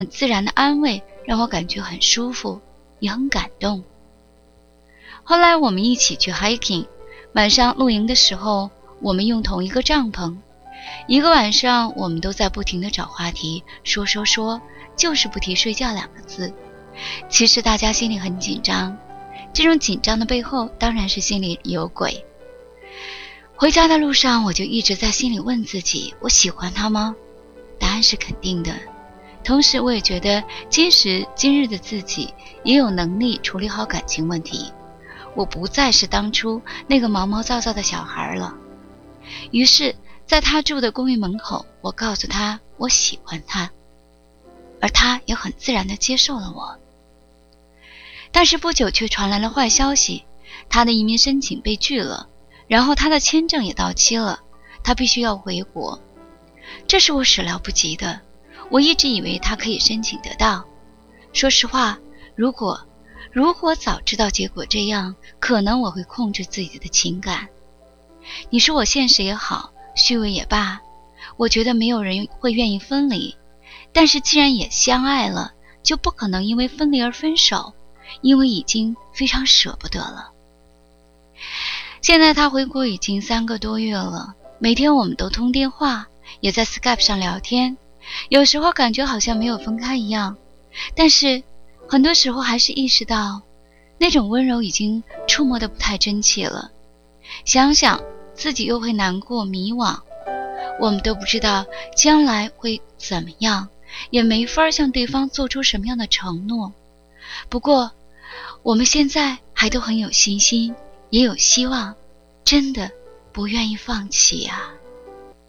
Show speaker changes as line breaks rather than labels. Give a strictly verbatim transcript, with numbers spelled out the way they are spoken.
很自然的安慰让我感觉很舒服，也很感动。后来我们一起去 hiking， 晚上露营的时候，我们用同一个帐篷，一个晚上我们都在不停地找话题，说说说，就是不提睡觉两个字。其实大家心里很紧张，这种紧张的背后当然是心里有鬼。回家的路上我就一直在心里问自己，我喜欢他吗？答案是肯定的。同时我也觉得今时今日的自己也有能力处理好感情问题，我不再是当初那个毛毛躁躁的小孩了。于是在他住的公寓门口，我告诉他我喜欢他，而他也很自然地接受了我。但是不久却传来了坏消息，他的移民申请被拒了，然后他的签证也到期了，他必须要回国。这是我始料不及的，我一直以为他可以申请得到。说实话，如果如果早知道结果这样，可能我会控制自己的情感。你说我现实也好，虚伪也罢，我觉得没有人会愿意分离，但是既然也相爱了，就不可能因为分离而分手，因为已经非常舍不得了。现在他回国已经三个多月了，每天我们都通电话，也在 Skype 上聊天，有时候感觉好像没有分开一样，但是很多时候还是意识到那种温柔已经触摸得不太真切了。想想自己又会难过迷惘，我们都不知道将来会怎么样，也没法向对方做出什么样的承诺。不过我们现在还都很有信心，也有希望，真的不愿意放弃啊。